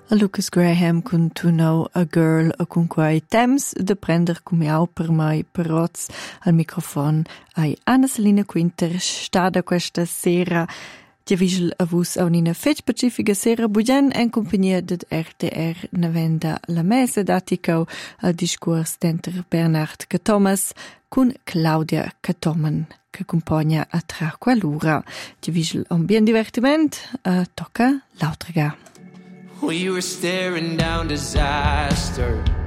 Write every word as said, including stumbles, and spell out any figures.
A Lucas Graham con To Know a Girl e con quei temps de prender come au per mai peroz al microfon ai Anna Selina Quinter stada questa sera di vigil avus a un'ina fet specifica sera bugen en compagnia del R T R navenda la mesa d'Atico al discurs d'enter Bernard Catomas con Claudia Catoman che accompagna a tra quell'ora di vigil un bien divertiment uh, tocca l'autriga. We were staring down disaster